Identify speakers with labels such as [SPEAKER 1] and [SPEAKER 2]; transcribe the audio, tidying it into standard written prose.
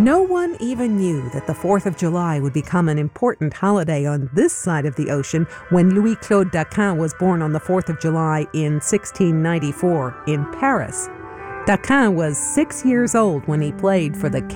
[SPEAKER 1] No one even knew that the 4th of July would become an important holiday on this side of the ocean when Louis-Claude Daquin was born on the 4th of July in 1694 in Paris. Daquin was 6 years old when he played for the